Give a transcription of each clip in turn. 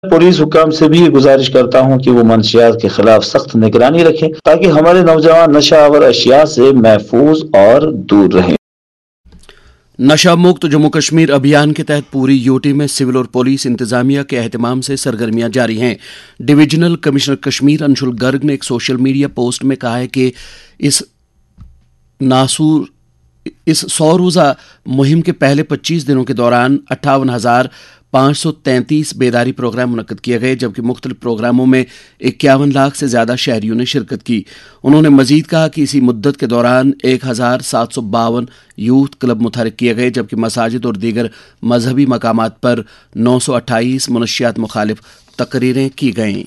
Police हुकाम से भी ये गुजारिश करता हूँ कि वो मंशियात के खिलाफ सख्त निगरानी रखें ताकि हमारे नौजवान नशावर अशिया से महफूज और दूर रहें। नशा मुक्त जम्मू कश्मीर अभियान के तहत पूरी यूटी में सिविल और पुलिस इंतजामिया के एहतमाम से सरगर्मियां जारी हैं। डिवीजनल कमिश्नर कश्मीर अंशुल गर्ग ने एक सोशल मीडिया पोस्ट में कहा है कि इस 100 रोज़ा मुहिम के पहले 25 दिनों के दौरान 58,533 बेदारी प्रोग्राम मुनक्कद किए गए, जबकि मुख्तलिफ प्रोग्रामों में 51 लाख से ज़्यादा शहरियों ने शिरकत की। उन्होंने मजीद कहा कि इसी मुद्दत के दौरान 1,752 यूथ क्लब मुतहरिक किए गए, जबकि मसाजिद और दीगर मजहबी मकामात पर 928 मनशियात मुखालिफ तकरीरें की गईं।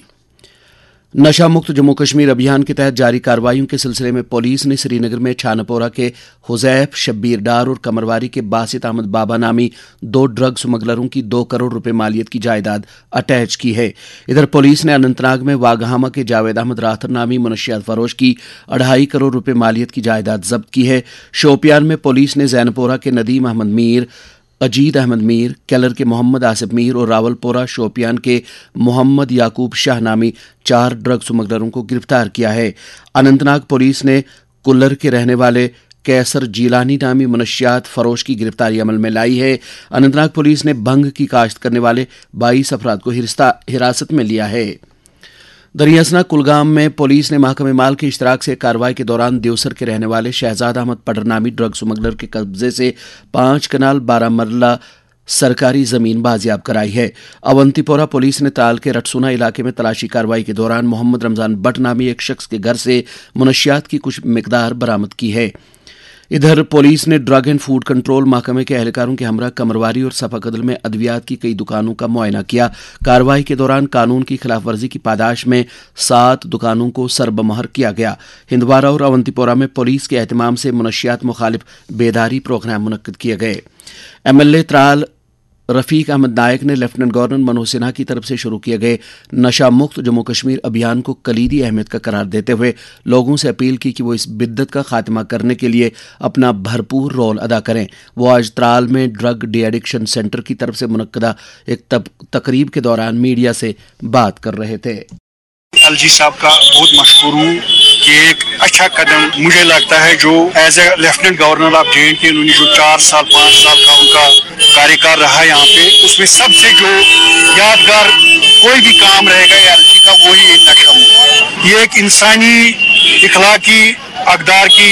नशा मुक्त जम्मू कश्मीर अभियान के तहत जारी कार्रवाइयों के सिलसिले में पुलिस ने श्रीनगर में छानापोरा के हुजैफ शब्बीर डार और कमरवारी के बासित अहमद बाबा नामी 2 ड्रग स्मगलरों की 2 करोड़ रुपए मालियत की जायदाद अटैच की है। इधर पुलिस ने अनंतनाग में वागहामा के जावेद अहमद राथर नामी मनशियात फरोश की 2.5 करोड़ रुपए मालियत की जायदाद जब्त की है। शोपियान में पुलिस ने जैनपोरा के नदीम अहमद मीर, अजीत अहमद मीर, केलर के मोहम्मद आसिफ मीर और रावलपोरा शोपियान के मोहम्मद याकूब शाह नामी 4 ड्रग स्मगलरों को गिरफ्तार किया है। अनंतनाग पुलिस ने कुल्लर के रहने वाले कैसर जीलानी नामी मनशियात फरोश की गिरफ्तारी अमल में लाई है। अनंतनाग पुलिस ने भंग की काश्त करने वाले 22 अफराद को हिरासत में लिया है। दरियासना कुलगाम में पुलिस ने महकमे माल के इश्तराक से कार्रवाई के दौरान देवसर के रहने वाले शहजाद अहमद पडर नामी ड्रग स्मगलर के कब्जे से 5 कनाल 12 मरला सरकारी जमीन बाजियाब कराई है। अवंतीपोरा पुलिस ने ताल के रटसुना इलाके में तलाशी कार्रवाई के दौरान मोहम्मद रमजान बट नामी एक शख्स के घर से मुनशियात की कुछ मिकदार बरामद की है। इधर पुलिस ने ड्रग एंड फूड कंट्रोल महकमे के एहलकारों के हमरा कमरवारी और सफाकदल में अद्वियात की कई दुकानों का मुआयना किया। कार्रवाई के दौरान कानून की खिलाफ वर्जी की पादाश में 7 दुकानों को सरबमहर किया गया। हिंदवारा और अवंतीपोरा में पुलिस के एहतमाम से मुनशियात मुखालिफ बेदारी प्रोग्राम मुनक्कद किए गए। MLA त्राल रफीक अहमद नायक ने लेफ्टिनेंट गवर्नर मनोज सिन्हा की तरफ से शुरू किए गए नशा मुक्त जम्मू कश्मीर अभियान को कलीदी अहमियत का करार देते हुए लोगों से अपील की कि वो इस बिद्दत का खात्मा करने के लिए अपना भरपूर रोल अदा करें। वो आज त्राल में ड्रग डी एडिक्शन सेंटर की तरफ से मुनक्कदा एक तकरीब के दौरान मीडिया से बात कर रहे थे। LG साहब का बहुत मशहूर हूँ कि एक अच्छा कदम मुझे लगता है जो as a lieutenant governor of J&K उन्होंने जो 4 साल 5 साल का उनका कार्यकाल रहा यहाँ पे, उसमें सबसे जो यादगार कोई भी काम रहेगा LG का वही एक नशा मुक्त। ये एक इंसानी इखलाकी अक़दार की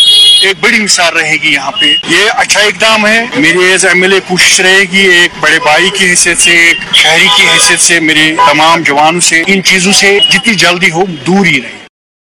एक बड़ी मिसाल रहेगी यहाँ पे। ये अच्छा इकदाम है। मेरी एज MLA कोशिश रहेगी एक बड़े भाई की हैसियत से, एक शहरी की हैसियत से, मेरे तमाम जवानों से इन चीजों से जितनी जल्दी हो दूर ही रहे।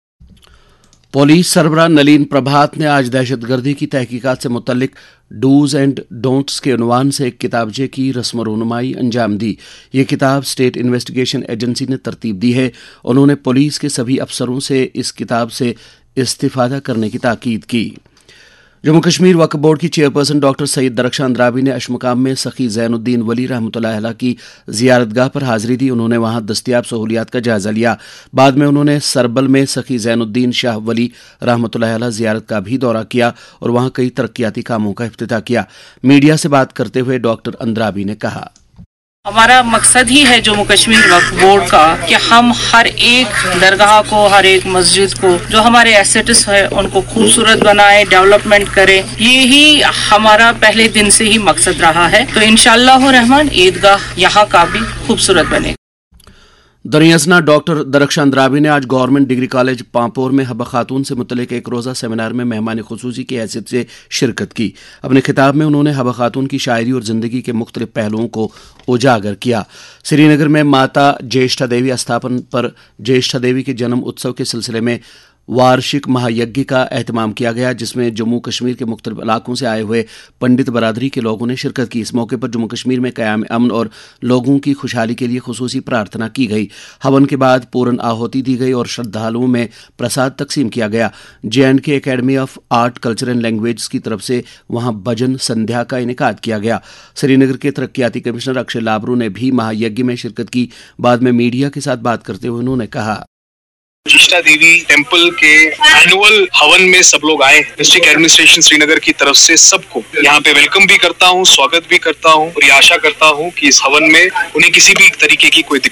पुलिस सरबराह नलीन प्रभात ने आज दहशतगर्दी की तहकीकात से मुतल्लिक डूज एंड डोंट्स के उन्वान से एक किताबचे की रस्म रोनुमाई अंजाम दी। ये किताब स्टेट इन्वेस्टिगेशन एजेंसी ने तरतीब दी है। उन्होंने पुलिस के सभी अफसरों से इस किताब से इस्तिफादा करने की ताकीद की। जम्मू कश्मीर वक्फ बोर्ड की चेयरपर्सन डॉक्टर सईद दरख्शान अंद्राबी ने अशमकाम में सखी ज़ैनुद्दीन वली रहमतुल्लाह अलैह की ज़ियारतगाह पर हाजिरी दी। उन्होंने वहां दस्तियाब सहूलियात का जायजा लिया। बाद में उन्होंने सरबल में सखी ज़ैनुद्दीन शाह वली रहमतुल्लाह अलैह ज़ियारत का भी दौरा किया और वहां कई तरक्याती कामों का इफ्तिताह किया। मीडिया से बात करते हुए डॉक्टर अंद्राबी ने कहा, हमारा मकसद ही है जम्मू कश्मीर वक्फ बोर्ड का कि हम हर एक दरगाह को, हर एक मस्जिद को, जो हमारे एसेट्स है उनको खूबसूरत बनाएं, डेवलपमेंट करें। यही हमारा पहले दिन से ही मकसद रहा है। तो इंशाअल्लाह रहमान ईदगाह यहाँ का भी खूबसूरत बने। दरियासना डॉक्टर दरख्शान अंद्राबी ने आज गवर्नमेंट डिग्री कॉलेज पांपोर में हब्बा खातून से मुतल्लिक एक रोज़ा सेमिनार में मेहमान खुसूसी की हैसियत से शिरकत की। अपने खिताब में उन्होंने हब्बा खातून की शायरी और ज़िंदगी के मुख्तलिफ पहलुओं को उजागर किया। श्रीनगर में माता ज्येष्ठा देवी अस्थापन पर ज्येष्ठा देवी के जन्म उत्सव के सिलसिले में वार्षिक महायज्ञ का एहतमाम किया गया, जिसमें जम्मू कश्मीर के मुख्तलिफ इलाकों से आए हुए पंडित बरादरी के लोगों ने शिरकत की। इस मौके पर जम्मू कश्मीर में क़याम अमन और लोगों की खुशहाली के लिए खुसूसी प्रार्थना की गई। हवन के बाद पूर्ण आहुति दी गई और श्रद्धालुओं में प्रसाद तकसीम किया गया। J&K academy of art culture and language की तरफ से वहां भजन संध्या का इनेकाद किया गया। श्रीनगर के तरक्याती कमिश्नर अक्षय लाबरू ने भी महायज्ञ में शिरकत की। बाद में मीडिया के साथ बात करते हुए उन्होंने कहा, इष्टा देवी टेम्पल के एनुअल हवन में सब लोग आए। डिस्ट्रिक्ट एडमिनिस्ट्रेशन श्रीनगर की तरफ से सबको यहाँ पे वेलकम भी करता हूँ, स्वागत भी करता हूँ और ये आशा करता हूँ कि इस हवन में उन्हें किसी भी तरीके की कोई